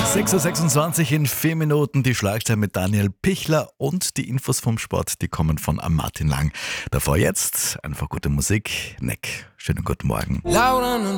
6.26 Uhr in 4 Minuten, die Schlagzeilen mit Daniel Pichler und die Infos vom Sport, die kommen von Martin Lang. Davor jetzt einfach gute Musik. Neck, schönen guten Morgen.